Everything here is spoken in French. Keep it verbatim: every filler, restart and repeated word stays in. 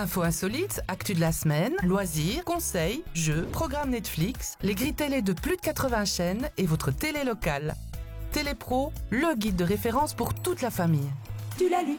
Infos insolites, actu de la semaine, loisirs, conseils, jeux, programmes Netflix, les grilles télé de plus de quatre-vingts chaînes et votre télé locale. Télépro, le guide de référence pour toute la famille. Tu l'as lu.